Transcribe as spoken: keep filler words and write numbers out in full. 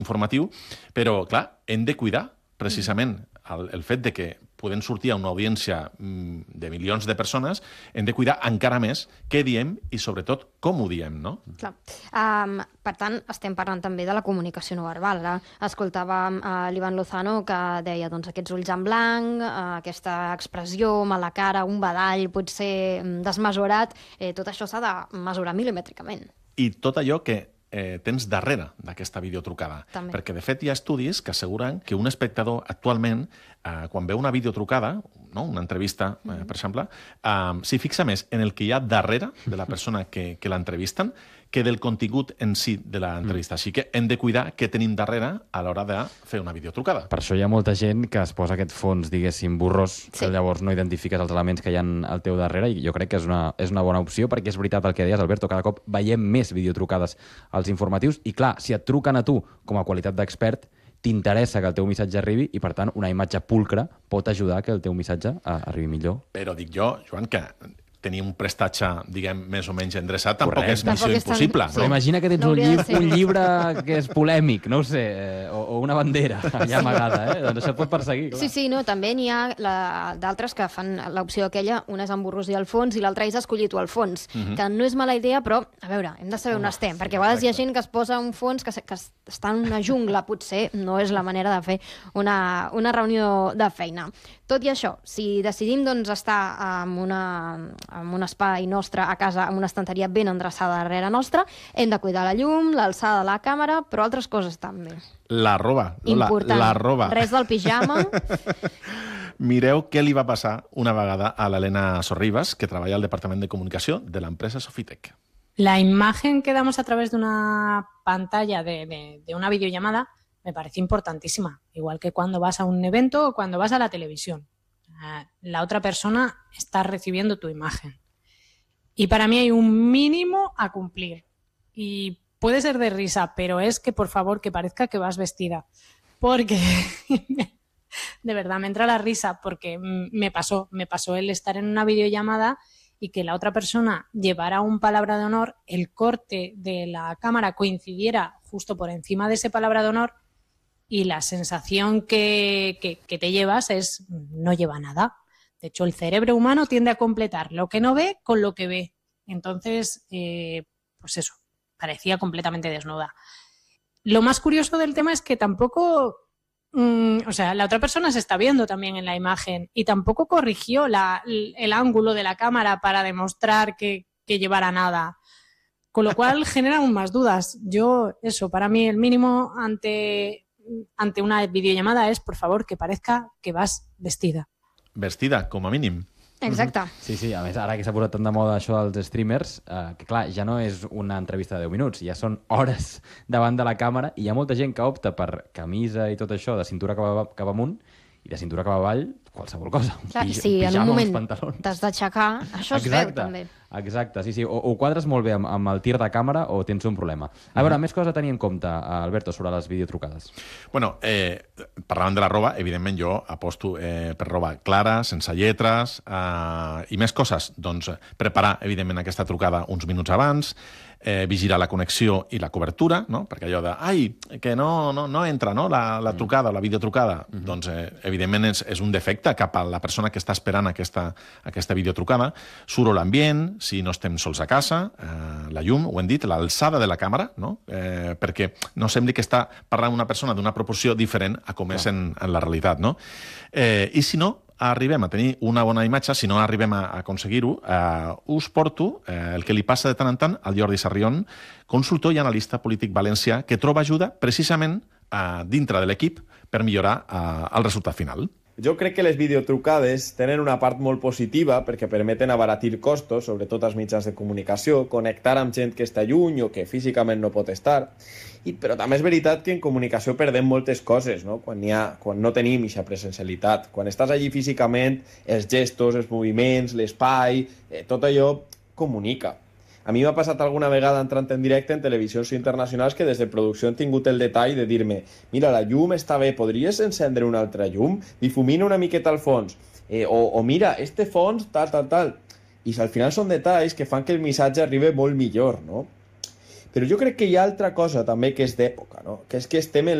informatiu, però, clar, hem de cuidar precisament el, el fet de que podem sortir a una audiència de milions de persones, hem de cuidar encara més què diem i, sobretot, com ho diem, no? Clar. Um, per tant, estem parlant també de la comunicació no verbal. Eh? Escoltàvem uh, l'Ivan Lozano que deia doncs, aquests ulls en blanc, uh, aquesta expressió, mala cara, un badall, potser desmesurat, eh, tot això s'ha de mesurar milimètricament. I tot allò que eh, tens darrere d'aquesta videotrucada. També. Perquè, de fet, hi ha estudis que asseguren que un espectador actualment, eh, quan veu una videotrucada, no? una entrevista, eh, per exemple, eh, s'hi fixa més en el que hi ha darrere de la persona que, que l'entrevisten que del contingut en si de l'entrevista. Així que hem de cuidar què tenim darrere a l'hora de fer una videotrucada. Per això hi ha molta gent que es posa aquest fons, diguéssim, borrós, sí. que llavors no identifiques els elements que hi ha al teu darrere, i jo crec que és una, és una bona opció, perquè és veritat el que deies, Alberto, cada cop veiem més videotrucades als informatius, i clar, si et truquen a tu com a qualitat d'expert, t'interessa que el teu missatge arribi i, per tant, una imatge pulcra pot ajudar que el teu missatge arribi millor. Però dic jo, Joan, que tenir un prestatge, diguem, més o menys endreçat, tampoc Correcte. és missió impossible. Però imagina que tens No un, hauria de llibre, ser. un llibre que és polèmic, no ho sé, eh, o, o una bandera allà amagada, eh? Doncs això et pot perseguir, clar. Sí, sí, no, també n'hi ha la- d'altres que fan l'opció aquella, una és emborrosir el fons i l'altra és escollir tu el fons, que no és mala idea, però, a veure, hem de saber on estem, perquè a vegades hi ha gent que es posa un fons que, se- que es- està en una jungla, potser no és la manera de fer una, una reunió de feina. Tot i això, si decidim doncs, estar en, una, en un espai nostre a casa, amb una estanteria ben endreçada darrere nostra, hem de cuidar la llum, l'alçada de la càmera, però altres coses també. La roba, Lola, Important. la roba. Res del pijama. Mireu què li va passar una vegada a l'Helena Sorribas, que treballa al Departament de Comunicació de l'empresa Sofitec. La imagen que damos a través de una pantalla de, de, de una videollamada me parece importantísima, igual que cuando vas a un evento o cuando vas a la televisión. Uh, la otra persona está recibiendo tu imagen. Y para mí hay un mínimo a cumplir. Y puede ser de risa, pero es que, por favor, que parezca que vas vestida. Porque, de verdad, me entra la risa porque me pasó, me pasó el estar en una videollamada y que la otra persona llevara un palabra de honor, el corte de la cámara coincidiera justo por encima de ese palabra de honor y la sensación que, que, que te llevas es no lleva nada. De hecho, el cerebro humano tiende a completar lo que no ve con lo que ve. Entonces, eh, pues eso, parecía completamente desnuda. Lo más curioso del tema es que tampoco... Mm, o sea, la otra persona se está viendo también en la imagen y tampoco corrigió la, el, el ángulo de la cámara para demostrar que, que llevara nada. Con lo cual genera aún más dudas. Yo, eso, para mí el mínimo ante, ante una videollamada es, por favor, que parezca que vas vestida. Vestida, com a mínim. Exacte. Sí, sí, a més, ara que s'ha posat tan de moda això dels streamers, eh, que clar, ja no és una entrevista de deu minuts, ja són hores davant de la càmera, i hi ha molta gent que opta per camisa i tot això de cintura cap, a, cap amunt, i de cintura cap avall, qualsevol cosa. Un Clar, pij- si un en un pijama, moment uns pantalons. t'has d'aixecar, això es veu també. Exacte, sí, sí. O, o quadres molt bé amb, amb el tir de càmera o tens un problema. A veure, més coses a tenir en compte, Alberto, sobre les videotrucades. Bueno, eh, parlant de la roba, evidentment jo aposto eh, per roba clara, sense lletres, eh, i més coses. Doncs preparar, evidentment, aquesta trucada uns minuts abans, eh, vigilar la connexió i la cobertura, no? Perquè allò de, ai, que no, no, no entra no? la, la trucada o la videotrucada, mm -hmm. doncs eh, evidentment és, és un defecte cap a la persona que està esperant aquesta, aquesta videotrucada. Suro l'ambient, si no estem sols a casa, eh, la llum, ho hem dit, l'alçada de la càmera, no? eh, perquè no sembli que està parlant una persona d'una proporció diferent a com és en, en la realitat. No? Eh, I si no arribem a tenir una bona imatge, si no arribem a aconseguir-ho, eh, us porto eh, el que li passa de tant en tant al Jordi Sarrión, consultor i analista polític valencià, que troba ajuda precisament eh, dintre de l'equip per millorar eh, el resultat final. Jo crec que les videotrucades tenen una part molt positiva perquè permeten abaratir costos, sobretot als mitjans de comunicació, connectar amb gent que està lluny o que físicament no pot estar. I, però també és veritat que en comunicació perdem moltes coses, no? Quan, hi ha, quan no tenim aquesta presencialitat. Quan estàs allí físicament, els gestos, els moviments, l'espai, eh, tot allò comunica. A mi m'ha passat alguna vegada entrant en directe en televisions internacionals que des de producció han tingut el detall de dir-me mira, la llum està bé, podries encendre una altra llum? Difumina una miqueta al fons. Eh, o, o mira, este fons, tal, tal, tal. I al final són detalls que fan que el missatge arribi molt millor, no? Però jo crec que hi ha altra cosa també que és d'època, no? Que és que estem en